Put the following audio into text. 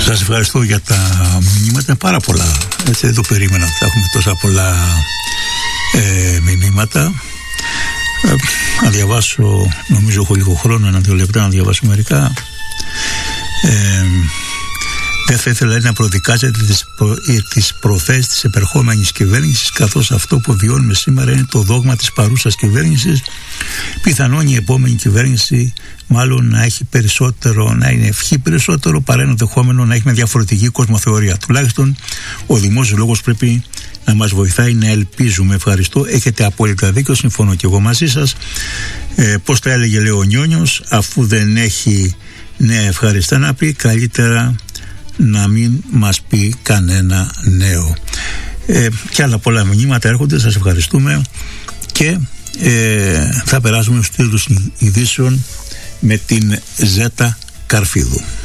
Σας ευχαριστώ για τα μηνύματα, πάρα πολλά. Έτσι δεν το περίμενα, θα έχουμε τόσα πολλά μηνύματα. Να διαβάσω, νομίζω έχω λίγο χρόνο, 1-2 λεπτά να διαβάσω μερικά. Δεν θα ήθελα να προδικάζετε τις προθέσεις της επερχόμενης κυβέρνησης, καθώς αυτό που βιώνουμε σήμερα είναι το δόγμα της παρούσας κυβέρνησης. Πιθανόν η επόμενη κυβέρνηση μάλλον να έχει περισσότερο, να είναι ευχή περισσότερο παρά ένα δεχόμενο να έχει μια διαφορετική κοσμοθεωρία. Τουλάχιστον ο δημόσιος λόγος πρέπει να μας βοηθάει να ελπίζουμε. Ευχαριστώ, έχετε απόλυτα δίκιο, συμφωνώ και εγώ μαζί σας. Πώς τα έλεγε, λέει ο Νιόνιος, αφού δεν έχει νέα ευχαριστά να πει, καλύτερα να μην μας πει κανένα νέο. Και άλλα πολλά μηνύματα έρχονται, σας ευχαριστούμε και θα περάσουμε στους τίτλους ειδήσεων με την Ζέτα Καρφίδου.